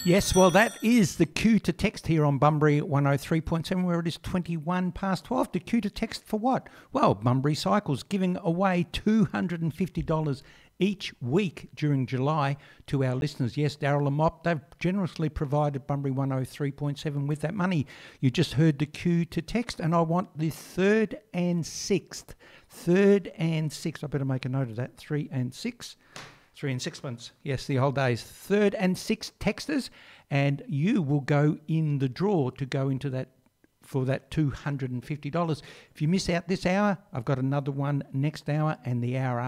Yes, well, that is the cue to text here on Bunbury 103.7, where it is 21 past 12. The cue to text for what? Well, Bunbury Cycles giving away $250 each week during July to our listeners. Yes, Daryl and Mop, they've generously provided Bunbury 103.7 with that money. You just heard the cue to text, and I want the third and sixth. I better make a note of that. 3 and 6. 3 and sixpence. Yes, the old days. Third and sixth texters, and you will go in the draw to go into that for that $250. If you miss out this hour, I've got another one next hour and the hour